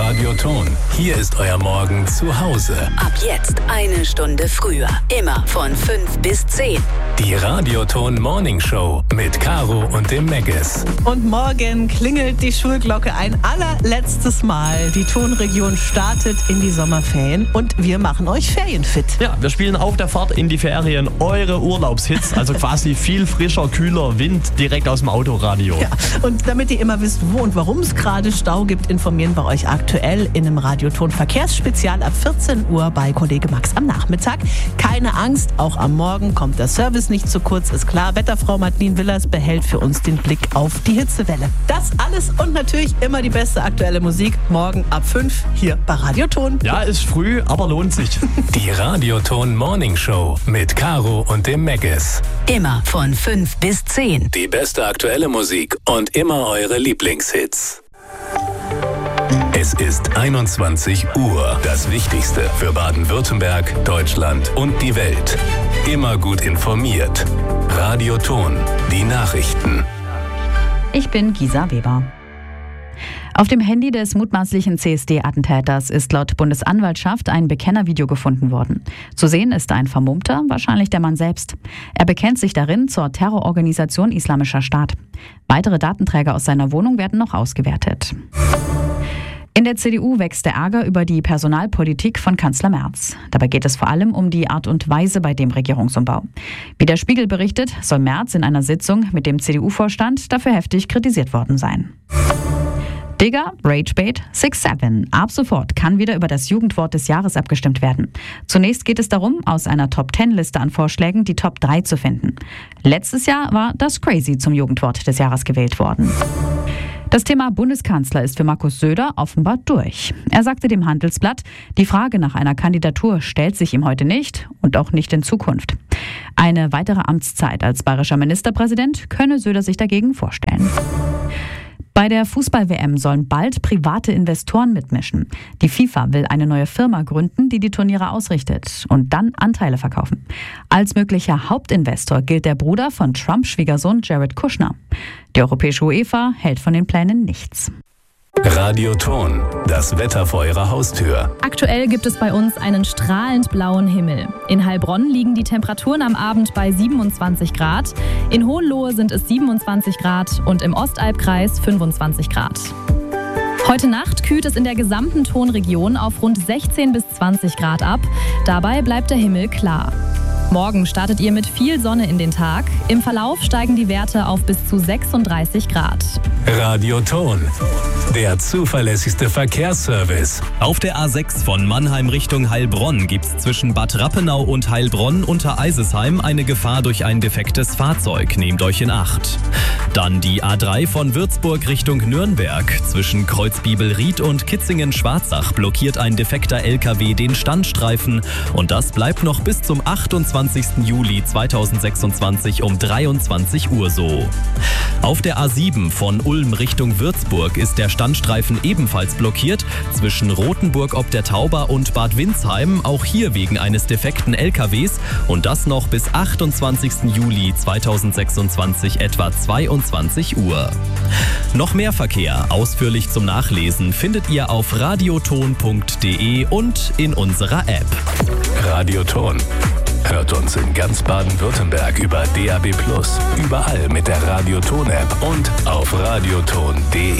Radioton. Hier ist euer Morgen zu Hause. Ab jetzt 1 Stunde früher. Immer von 5 bis 10. Die Radioton Morning Show mit Caro und dem Meggis. Und morgen klingelt die Schulglocke ein allerletztes Mal. Die Tonregion startet in die Sommerferien und wir machen euch ferienfit. Ja, wir spielen auf der Fahrt in die Ferien eure Urlaubshits, also quasi viel frischer, kühler Wind direkt aus dem Autoradio. Ja, und damit ihr immer wisst, wo und warum es gerade Stau gibt, informieren wir euch aktuell in einem Radioton Verkehrsspezial ab 14 Uhr bei Kollege Max am Nachmittag. Keine Angst, auch am Morgen kommt der Service nicht zu kurz, ist klar. Wetterfrau Madeline Willers behält für uns den Blick auf die Hitzewelle. Das alles und natürlich immer die beste aktuelle Musik morgen ab 5 hier bei Radioton. Ja, ist früh, aber lohnt sich. Die Radioton Morning Show mit Caro und dem Meggis. Immer von 5 bis 10. Die beste aktuelle Musik und immer eure Lieblingshits. Es ist 21 Uhr. Das Wichtigste für Baden-Württemberg, Deutschland und die Welt. Immer gut informiert. Radioton. Die Nachrichten. Ich bin Gisa Weber. Auf dem Handy des mutmaßlichen CSD-Attentäters ist laut Bundesanwaltschaft ein Bekennervideo gefunden worden. Zu sehen ist ein Vermummter, wahrscheinlich der Mann selbst. Er bekennt sich darin zur Terrororganisation Islamischer Staat. Weitere Datenträger aus seiner Wohnung werden noch ausgewertet. In der CDU wächst der Ärger über die Personalpolitik von Kanzler Merz. Dabei geht es vor allem um die Art und Weise bei dem Regierungsumbau. Wie der Spiegel berichtet, soll Merz in einer Sitzung mit dem CDU-Vorstand dafür heftig kritisiert worden sein. Digger, Ragebait, 6-7. Ab sofort kann wieder über das Jugendwort des Jahres abgestimmt werden. Zunächst geht es darum, aus einer Top-10-Liste an Vorschlägen die Top 3 zu finden. Letztes Jahr war das Crazy zum Jugendwort des Jahres gewählt worden. Das Thema Bundeskanzler ist für Markus Söder offenbar durch. Er sagte dem Handelsblatt, die Frage nach einer Kandidatur stellt sich ihm heute nicht und auch nicht in Zukunft. Eine weitere Amtszeit als bayerischer Ministerpräsident könne Söder sich dagegen vorstellen. Bei der Fußball-WM sollen bald private Investoren mitmischen. Die FIFA will eine neue Firma gründen, die die Turniere ausrichtet und dann Anteile verkaufen. Als möglicher Hauptinvestor gilt der Bruder von Trumps Schwiegersohn Jared Kushner. Die europäische UEFA hält von den Plänen nichts. Radioton. Das Wetter vor eurer Haustür. Aktuell gibt es bei uns einen strahlend blauen Himmel. In Heilbronn liegen die Temperaturen am Abend bei 27 Grad. In Hohenlohe sind es 27 Grad und im Ostalbkreis 25 Grad. Heute Nacht kühlt es in der gesamten Tonregion auf rund 16 bis 20 Grad ab. Dabei bleibt der Himmel klar. Morgen startet ihr mit viel Sonne in den Tag. Im Verlauf steigen die Werte auf bis zu 36 Grad. Radioton. Der zuverlässigste Verkehrsservice. Auf der A6 von Mannheim Richtung Heilbronn gibt es zwischen Bad Rappenau und Heilbronn unter Eisesheim eine Gefahr durch ein defektes Fahrzeug. Nehmt euch in Acht. Dann die A3 von Würzburg Richtung Nürnberg. Zwischen Kreuzbibelried und Kitzingen-Schwarzach blockiert ein defekter LKW den Standstreifen. Und das bleibt noch bis zum 28. Juli 2026 um 23 Uhr so. Auf der A7 von Ulm Richtung Würzburg ist der Standstreifen ebenfalls blockiert zwischen Rothenburg ob der Tauber und Bad Windsheim, auch hier wegen eines defekten LKWs und das noch bis 28. Juli 2026 etwa 22 Uhr. Noch mehr Verkehr, ausführlich zum Nachlesen, findet ihr auf radioton.de und in unserer App. Radioton. Hört uns in ganz Baden-Württemberg über DAB+, überall mit der Radioton-App und auf radioton.de.